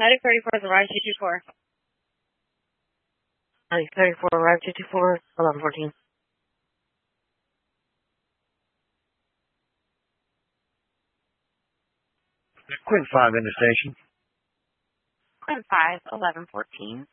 Medic 34 is arrived 224. Medic 34 arrived 224, 1114. Quinn 5 into station. Quinn 5, 1114.